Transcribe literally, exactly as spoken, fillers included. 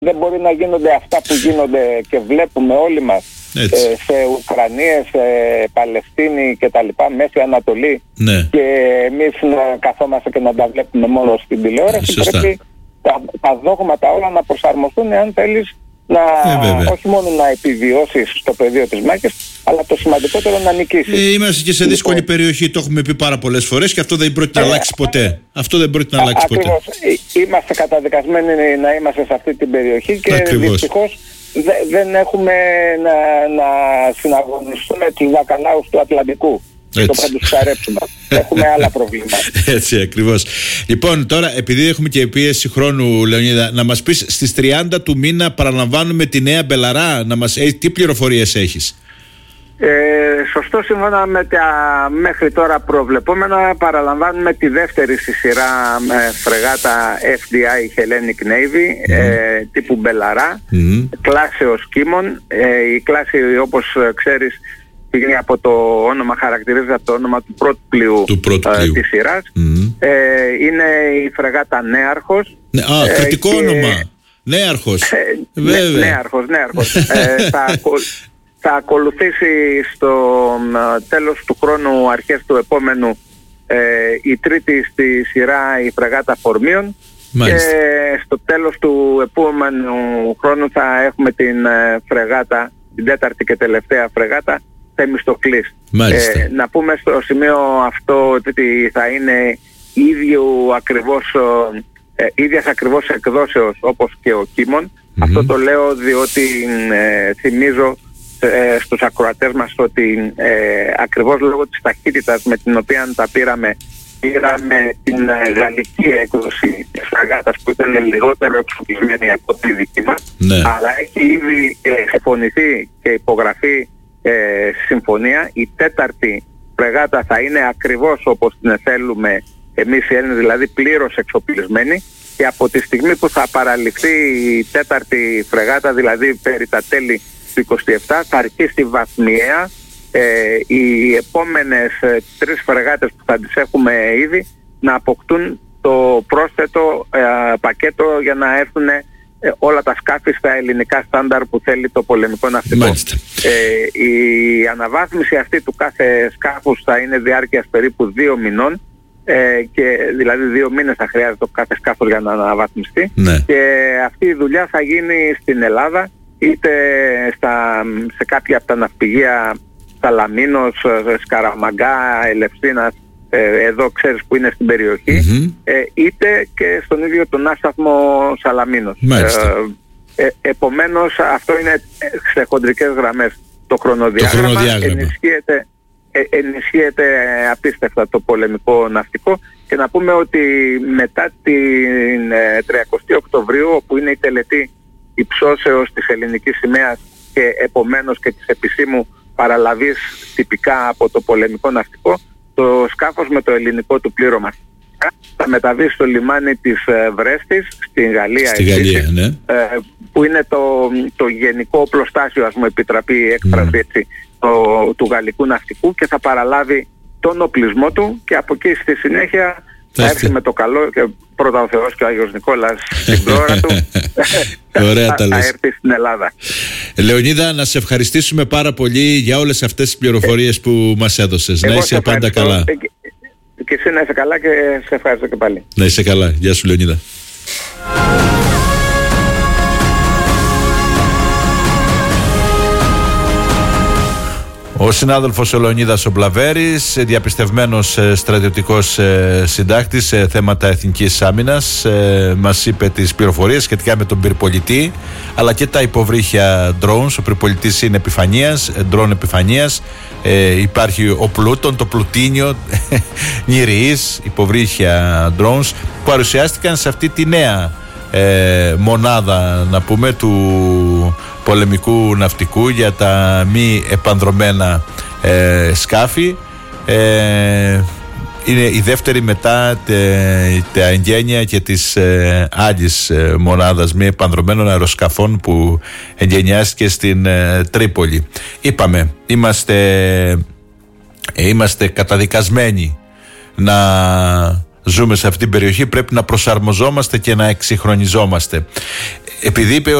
δεν μπορεί να γίνονται αυτά που γίνονται και βλέπουμε όλοι μας ε, σε Ουκρανία, σε Παλαιστίνη και τα λοιπά, Μέση Ανατολή, ναι. Και εμείς να καθόμαστε και να τα βλέπουμε μόνο στην τηλεόραση. Σωστά. Πρέπει τα, τα δόγματα όλα να προσαρμοστούν, αν θέλεις να, ε, όχι μόνο να επιβιώσεις στο πεδίο της μάχης, αλλά το σημαντικότερο να νικήσεις. Ε, είμαστε και σε δύσκολη λοιπόν, περιοχή, το έχουμε πει πάρα πολλές φορές και αυτό δεν πρόκειται ε, να αλλάξει ποτέ. Αυτό δεν πρόκειται να αλλάξει ποτέ. Ακριβώς. Είμαστε καταδικασμένοι να είμαστε σε αυτή την περιοχή και ακριβώς. Δυστυχώς δε, δεν έχουμε να, να συναγωνιστούμε τους βακαλάους του Ατλαντικού. Έτσι. Το πρέπει να τους χαρέψουμε. Έχουμε άλλα προβλήματα. Έτσι ακριβώς. Λοιπόν, τώρα επειδή έχουμε και πίεση χρόνου, Λεωνίδα, να μας πεις στις τριάντα του μήνα παραλαμβάνουμε τη Νέα Μπελαρά, να μας, ε, τι πληροφορίες έχεις? Ε, σωστό, σύμφωνα με τα μέχρι τώρα προβλεπόμενα, παραλαμβάνουμε τη δεύτερη στη σειρά ε, φρεγάτα εφ ντι άι Hellenic Navy, mm. ε, τύπου Μπελαρά, mm. κλάσεως Κίμων. Ε, η κλάση, όπως ξέρεις, πηγαίνει από το όνομα, χαρακτηρίζεται από το όνομα του πρώτου πλοίου, του πρώτου πλοίου. Ε, της σειράς. Mm. Ε, είναι η φρεγάτα Νέαρχος. Ναι, α, ε, κρατικό και... όνομα. Νέαρχος. Ε, Βέβαια. Νέαρχος, Νέαρχος. ε, θα, θα ακολουθήσει στο ε, τέλος του χρόνου, αρχές του επόμενου, ε, η τρίτη στη σειρά η φρεγάτα Φορμίων. Μάλιστα. Και στο τέλος του επόμενου χρόνου θα έχουμε την ε, φρεγάτα, την τέταρτη και τελευταία φρεγάτα, Θεμιστοκλής. Ε, να πούμε στο σημείο αυτό ότι θα είναι ίδιου ακριβώς, ε, ίδιας ακριβώς εκδόσεως όπως και ο Κίμων. Mm-hmm. Αυτό το λέω διότι ε, θυμίζω ε, στους ακροατές μας ότι ε, ακριβώς λόγω της ταχύτητας με την οποία τα πήραμε, πήραμε την ε, γαλλική έκδοση της φρεγάτας που ήταν λιγότερο εξοπλισμένη από τη δική μας, ναι. Αλλά έχει ήδη ε, συμφωνηθεί και υπογραφεί ε, συμφωνία. Η τέταρτη φρεγάτα θα είναι ακριβώς όπως την θέλουμε εμείς οι Έλληνες, δηλαδή πλήρως εξοπλισμένη, και από τη στιγμή που θα παραληφθεί η τέταρτη φρεγάτα, δηλαδή περί τα τέλη του είκοσι επτά, θα αρχίσει βαθμιαία ε, οι επόμενες ε, τρεις φρεγάτες που θα τις έχουμε ήδη να αποκτούν το πρόσθετο ε, πακέτο για να έρθουν ε, όλα τα σκάφη στα ελληνικά στάνταρ που θέλει το πολεμικό ναυτικό. Ε, η αναβάθμιση αυτή του κάθε σκάφους θα είναι διάρκειας περίπου δύο μηνών, ε, και δηλαδή δύο μήνες θα χρειάζεται το κάθε σκάφος για να αναβαθμιστεί, ναι. Και αυτή η δουλειά θα γίνει στην Ελλάδα, είτε στα, σε κάποια από τα ναυπηγεία Σαλαμίνος, Σκαραμαγκά, Ελευσίνας, ε, εδώ ξέρεις που είναι στην περιοχή, mm-hmm. ε, είτε και στον ίδιο τον άσταθμο Σαλαμίνος. Ε, ε, επομένως αυτό είναι σε χοντρικές γραμμές το χρονοδιάγραμμα. Το χρονοδιάγραμμα. Ενισχύεται, ε, ενισχύεται απίστευτα το πολεμικό ναυτικό, και να πούμε ότι μετά την ε, τριαντάτη Οκτωβρίου, όπου είναι η τελετή υψώσεως της ελληνικής σημαίας και επομένως και της επισήμου παραλαβής τυπικά από το πολεμικό ναυτικό, το σκάφος με το ελληνικό του πλήρωμα θα μεταβεί στο λιμάνι της Βρέστης, στην Γαλλία, στη Γαλλία, ναι. ε, που είναι το, το γενικό οπλοστάσιο, ας μου επιτραπεί η έκφραση, mm. έτσι, το, του γαλλικού ναυτικού, και θα παραλάβει τον οπλισμό του, και από εκεί στη συνέχεια θα έρθει με το καλό, και πρώτα ο Θεός και ο Άγιος Νικόλας στην πρόωρα του. Ωραία τα λες. Θα έρθει στην Ελλάδα. Λεωνίδα, να σε ευχαριστήσουμε πάρα πολύ για όλες αυτές τις πληροφορίες που μας έδωσες. Εγώ να είσαι πάντα καλά. Και, και εσύ να είσαι καλά, και σε ευχαριστώ και πάλι. Να είσαι καλά. Γεια σου, Λεωνίδα. Ο συνάδελφος ο Λεωνίδας ο Μπλαβέρης, διαπιστευμένος στρατιωτικός συντάκτης σε θέματα εθνικής άμυνας, μας είπε τις πληροφορίες σχετικά με τον πυρπολιτή, αλλά και τα υποβρύχια drones. Ο πυρπολιτής είναι επιφανείας, drone επιφανείας. Ε, υπάρχει ο Πλούτον, το Πλουτίνιο, Νηριής, υποβρύχια drones, που παρουσιάστηκαν σε αυτή τη νέα ε, μονάδα, να πούμε, του πολεμικού ναυτικού για τα μη επανδρομένα ε, σκάφη. Ε, είναι η δεύτερη μετά τε, τα εγγένεια και της ε, άλλης ε, μονάδας μη επανδρομένων αεροσκαφών που εγγενιάστηκε στην ε, Τρίπολη. Είπαμε, είμαστε, ε, είμαστε καταδικασμένοι να ζούμε σε αυτήν την περιοχή, πρέπει να προσαρμοζόμαστε και να εξυγχρονιζόμαστε. επειδή είπε